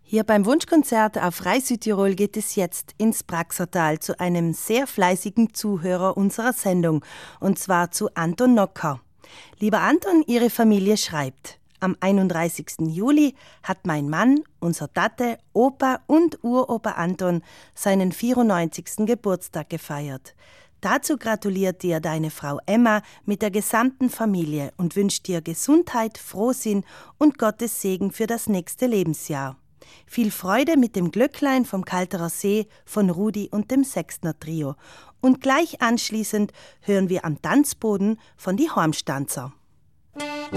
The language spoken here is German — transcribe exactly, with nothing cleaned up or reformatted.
Hier beim Wunschkonzert auf Rai Südtirol geht es jetzt ins Praxertal zu einem sehr fleißigen Zuhörer unserer Sendung, und zwar zu Anton Nocker. Lieber Anton, Ihre Familie schreibt: Am einunddreißigsten Juli hat mein Mann, unser Tate, Opa und Uropa Anton seinen vierundneunzigsten Geburtstag gefeiert. Dazu gratuliert dir deine Frau Emma mit der gesamten Familie und wünscht dir Gesundheit, Frohsinn und Gottes Segen für das nächste Lebensjahr. Viel Freude mit dem Glöcklein vom Kalterer See von Rudi und dem Sextner Trio. Und gleich anschließend hören wir am Tanzboden von die Hormstanzer.